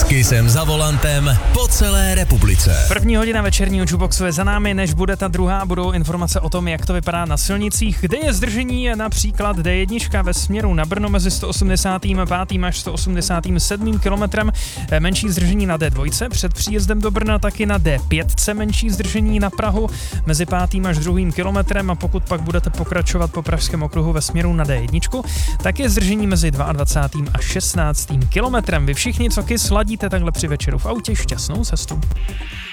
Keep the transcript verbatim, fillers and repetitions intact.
Kissem za volantem po celé republice. První hodina večerního Juboxu je za námi, než bude ta druhá, budou informace o tom, jak to vypadá na silnicích, kde je zdržení například D jedna ve směru na Brno mezi sto osmdesát pět až sto osmdesát sedm kilometrem, menší zdržení na D dva před příjezdem do Brna, taky na D pět menší zdržení na Prahu mezi pátým až druhým kilometrem a pokud pak budete pokračovat po Pražském okruhu ve směru na D jedna, tak je zdržení mezi dvacátým druhým a šestnáctým kilometrem. Vy všichni, co Kiss ladíte takhle při večeru v autě, šťastnou cestu.